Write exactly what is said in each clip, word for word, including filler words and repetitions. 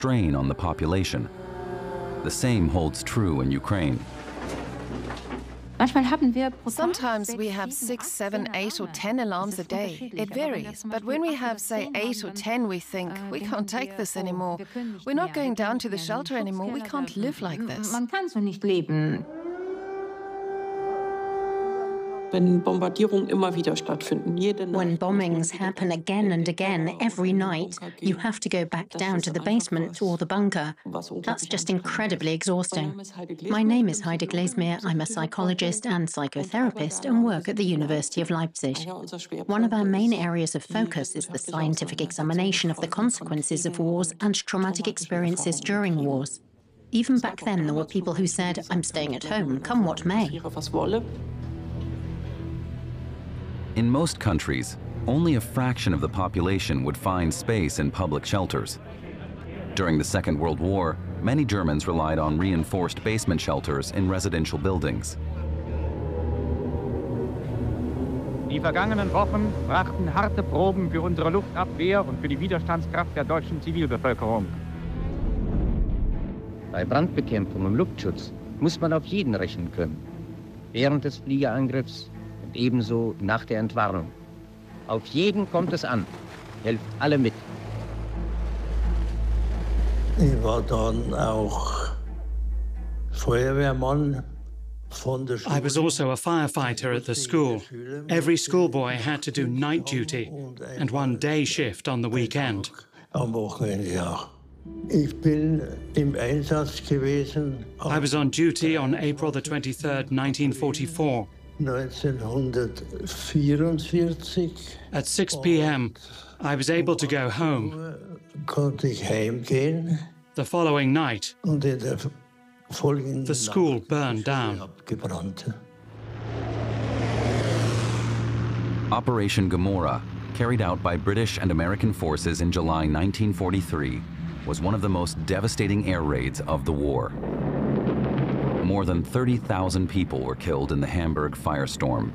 strain on the population. The same holds true in Ukraine. Sometimes we have six, seven, eight or ten alarms a day. It varies. But when we have, say, eight or ten, we think, we can't take this anymore. We're not going down to the shelter anymore. We can't live like this. When bombings happen again and again every night, you have to go back down to the basement or the bunker. That's just incredibly exhausting. My name is Heide Glesmeer. I'm a psychologist and psychotherapist and work at the University of Leipzig. One of our main areas of focus is the scientific examination of the consequences of wars and traumatic experiences during wars. Even back then, there were people who said, "I'm staying at home, come what may." In most countries, only a fraction of the population would find space in public shelters. During the Second World War, many Germans relied on reinforced basement shelters in residential buildings. Die vergangenen Wochen brachten harte Proben für unsere Luftabwehr und für die Widerstandskraft der deutschen Zivilbevölkerung. Bei Brandbekämpfung und Luftschutz muss man auf jeden rechnen können. Während des Fliegerangriffs und ebenso nach der Entwarnung. Auf jeden kommt es an. Helft alle mit. Ich war dann auch Feuerwehrmann. I was also a firefighter at the school. Every schoolboy had to do night duty and one day shift on the weekend. Am Wochenende, ja. Ich bin im Einsatz gewesen. I was on duty on April the twenty-third, nineteen forty-four. neunzehnhundertvierundvierzig. At six p m, I was able to go home. Konnte ich heimgehen. The following night, Und in der folgenden the school burned down. Abgebrannt. Operation Gomorrah, carried out by British and American forces in July nineteen forty-three, was one of the most devastating air raids of the war. More than thirty thousand people were killed in the Hamburg firestorm.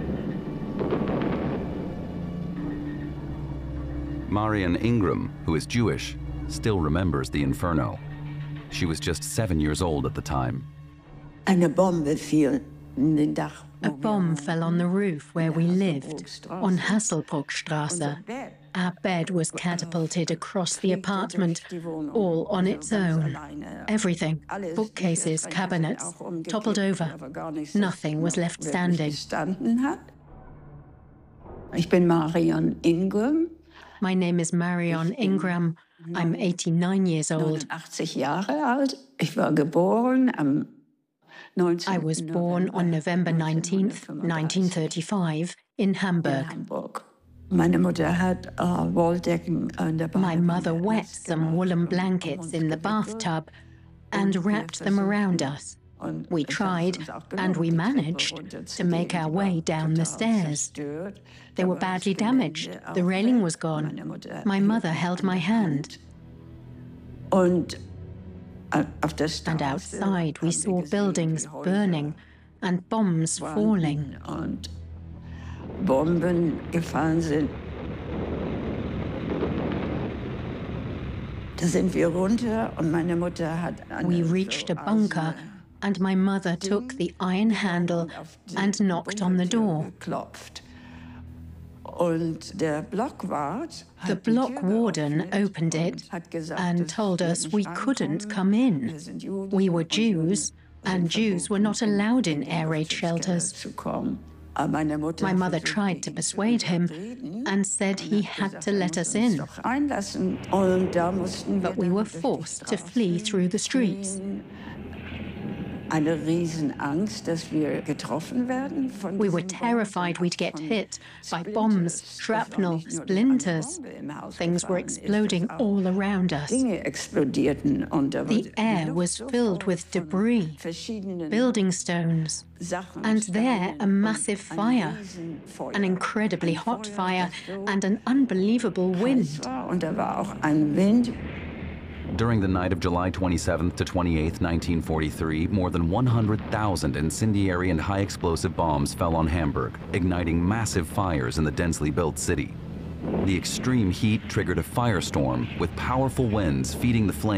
Marian Ingram, who is Jewish, still remembers the inferno. She was just seven years old at the time. Eine Bombe fiel in den Dach. A bomb fell on the roof where we lived, on Hasselbruckstrasse. Our bed was catapulted across the apartment, all on its own. Everything, bookcases, cabinets, toppled over. Nothing was left standing. Ich bin Marion Ingram. My name is Marion Ingram. I'm eighty-nine years old. neunundachtzig Jahre alt. Ich war geboren am I was born on November nineteenth, nineteen thirty-five, in Hamburg. My mother wet some woolen blankets in the bathtub and wrapped them around us. We tried, and we managed, to make our way down the stairs. They were badly damaged. The railing was gone. My mother held my hand. And outside we saw buildings burning and bombs falling. Bomben gefallen sind. Da sind wir runter und meine Mutter hat We reached a bunker and my mother took the iron handle and knocked on the door. The block warden opened it and told us we couldn't come in. We were Jews, and Jews were not allowed in air raid shelters. My mother tried to persuade him and said he had to let us in. But we were forced to flee through the streets. We were terrified we'd get hit by bombs, shrapnel, splinters. Things were exploding all around us. The air was filled with debris, building stones, and there a massive fire, an incredibly hot fire, and an unbelievable wind. During the night of July twenty-seventh to twenty-eighth, nineteen forty-three, more than one hundred thousand incendiary and high-explosive bombs fell on Hamburg, igniting massive fires in the densely built city. The extreme heat triggered a firestorm with powerful winds feeding the flames.